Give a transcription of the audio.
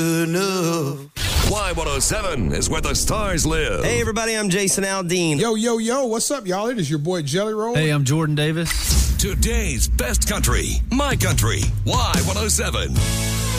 Y107 is where the stars live. Hey, everybody, I'm Jason Aldean. Yo, what's up, y'all? It is your boy Jelly Roll. Hey, I'm Jordan Davis. Today's best country, my country, Y107.